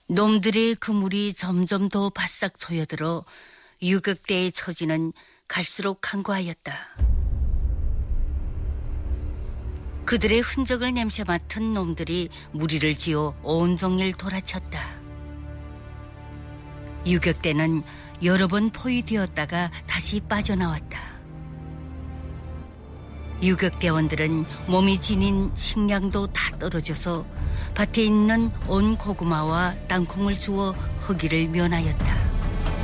놈들의 그물이 점점 더 바싹 조여들어 유격대의 처지는 갈수록 간과하였다. 그들의 흔적을 냄새 맡은 놈들이 무리를 지어 온종일 돌아쳤다. 유격대는 여러 번 포위되었다가 다시 빠져나왔다. 유격대원들은 몸이 지닌 식량도 다 떨어져서 밭에 있는 온 고구마와 땅콩을 주워 허기를 면하였다.